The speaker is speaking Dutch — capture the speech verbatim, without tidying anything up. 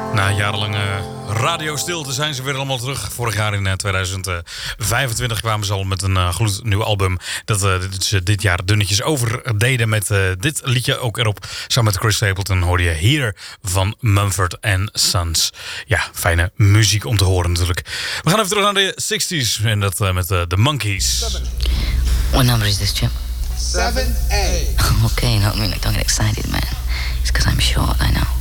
Na jarenlange radiostilte zijn ze weer allemaal terug. Vorig jaar in tweeduizend vijfentwintig kwamen ze al met een uh, gloednieuw album. Dat uh, ze dit jaar dunnetjes overdeden met uh, dit liedje ook erop. Samen met Chris Stapleton hoorde je hier van Mumford and Sons. Ja, fijne muziek om te horen natuurlijk. We gaan even terug naar de zestig's en dat uh, met uh, The Monkees. What number is this, Chip? seven A. Okay, no, I mean, don't get excited, man. It's because I'm short, I know.